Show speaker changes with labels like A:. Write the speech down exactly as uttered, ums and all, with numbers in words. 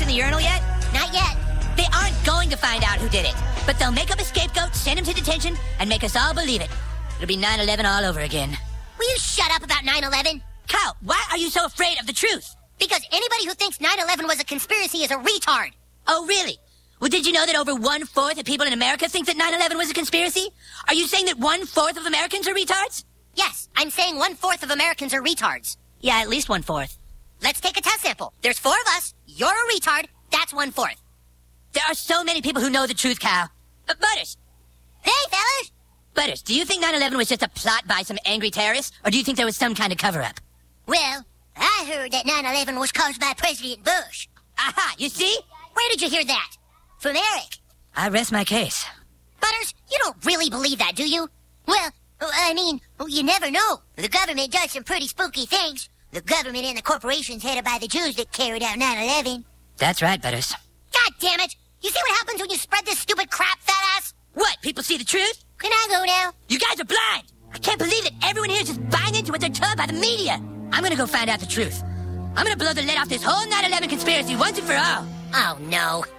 A: in the urinal yet?
B: Not yet.
A: They aren't going to find out who did it. But they'll make up a scapegoat, send him to detention, and make us all believe it. It'll be nine eleven all over again.
B: Will you shut up about nine eleven?
A: Kyle, why are you so afraid of the truth?
B: Because anybody who thinks nine eleven was a conspiracy is a retard.
A: Oh, really? Well, did you know that over one-fourth of people in America think that nine eleven was a conspiracy? Are you saying that one-fourth of Americans are retards?
B: Yes, I'm saying one-fourth of Americans are retards.
A: Yeah, at least one-fourth.
B: Let's take a test sample. There's four of us. You're a retard. That's one-fourth.
A: There are so many people who know the truth, Kyle. But Butters!
B: Hey, fellas!
A: Butters, do you think nine eleven was just a plot by some angry terrorists? Or do you think there was some kind of cover-up?
B: Well, I heard that nine eleven was caused by President Bush.
A: Aha, you see?
B: Where did you hear that? From Eric.
A: I rest my case.
B: Butters, you don't really believe that, do you? Well, I mean, you never know. The government does some pretty spooky things. The government and the corporations headed by the Jews that carried out nine eleven.
A: That's right, Butters.
B: God damn it! You see what happens when you spread this stupid crap, fat ass?
A: What? People see the truth?
B: Can I go now?
A: You guys are blind! I can't believe that everyone here is just buying into what they're told by the media. I'm gonna go find out the truth. I'm gonna blow the lid off this whole nine eleven conspiracy once and for all.
B: Oh, no.